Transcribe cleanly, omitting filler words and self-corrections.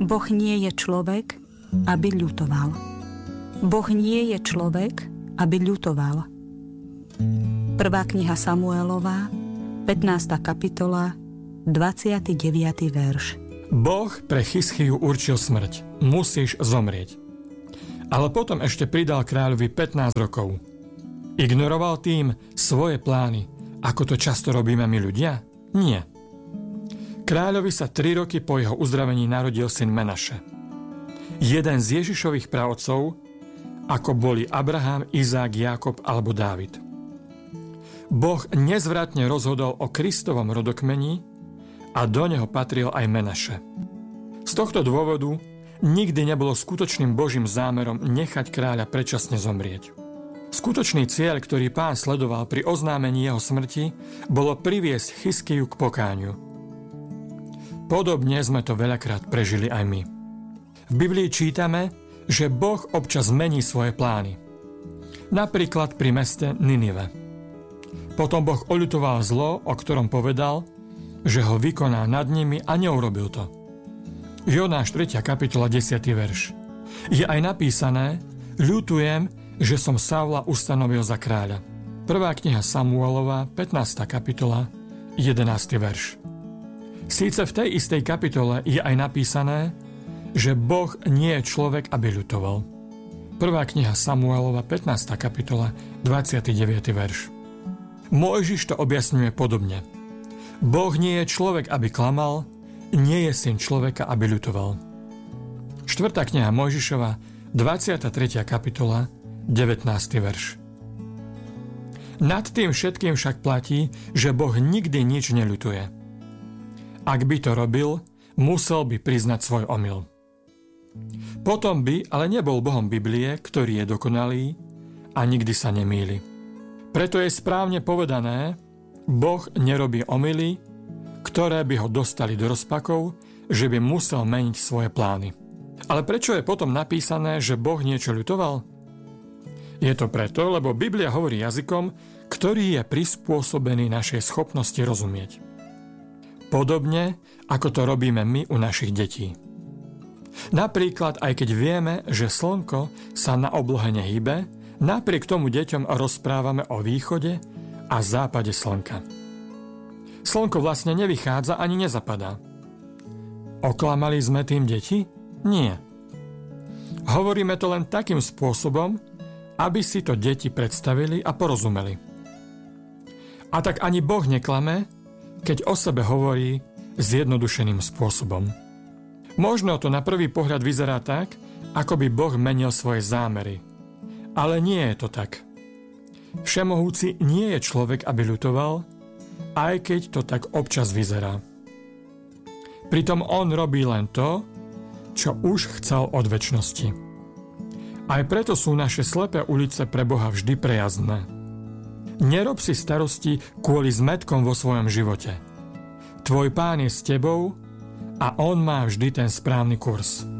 Boh nie je človek, aby ľutoval. Boh nie je človek, aby ľutoval. Prvá kniha Samuelova, 15. kapitola, 29. verš. Boh pre Chiskiu určil smrť. Musíš zomrieť. Ale potom ešte pridal kráľovi 15 rokov. Ignoroval tým svoje plány, ako to často robíme my ľudia? Nie. Kráľovi sa 3 roky po jeho uzdravení narodil syn Menaše. Jeden z Ježišových pravcov, ako boli Abraham, Izák, Jákob alebo Dávid. Boh nezvratne rozhodol o Kristovom rodokmení a do neho patril aj Menaše. Z tohto dôvodu nikdy nebolo skutočným Božím zámerom nechať kráľa predčasne zomrieť. Skutočný cieľ, ktorý Pán sledoval pri oznámení jeho smrti, bolo priviesť Chiskiu k pokániu. Podobne sme to veľakrát prežili aj my. V Biblii čítame, že Boh občas mení svoje plány. Napríklad pri meste Ninive. Potom Boh oľutoval zlo, o ktorom povedal, že ho vykoná nad nimi a neurobil to. Jonáš 3. kapitola 10. verš. Je aj napísané: ľutujem, že som Saula ustanovil za kráľa. Prvá kniha Samuelova, 15. kapitola, 11. verš. Síce v tej istej kapitole je aj napísané, že Boh nie je človek, aby ľutoval. Prvá kniha Samuelova, 15. kapitola, 29. verš. Mojžiš to objasňuje podobne. Boh nie je človek, aby klamal, nie je syn človeka, aby ľutoval. 4. kniha Mojžišova, 23. kapitola, 19. verš. Nad tým všetkým však platí, že Boh nikdy nič neľutuje. Ak by to robil, musel by priznať svoj omyl. Potom by ale nebol Bohom Biblie, ktorý je dokonalý a nikdy sa nemýli. Preto je správne povedané, Boh nerobí omyly, ktoré by ho dostali do rozpakov, že by musel meniť svoje plány. Ale prečo je potom napísané, že Boh niečo ľutoval? Je to preto, lebo Biblia hovorí jazykom, ktorý je prispôsobený našej schopnosti rozumieť. Podobne, ako to robíme my u našich detí. Napríklad, aj keď vieme, že slnko sa na oblohe nehýbe, napriek tomu deťom rozprávame o východe a západe slnka. Slnko vlastne nevychádza ani nezapadá. Oklamali sme tým deti? Nie. Hovoríme to len takým spôsobom, aby si to deti predstavili a porozumeli. A tak ani Boh neklame, keď o sebe hovorí zjednodušeným spôsobom. Možno to na prvý pohľad vyzerá tak, ako by Boh menil svoje zámery. Ale nie je to tak. Všemohúci nie je človek, aby ľutoval, aj keď to tak občas vyzerá. Pritom on robí len to, čo už chcel od večnosti. Aj preto sú naše slepé ulice pre Boha vždy prejazdné. Nerob si starosti kvôli zmätkom vo svojom živote. Tvoj Pán je s tebou a on má vždy ten správny kurz.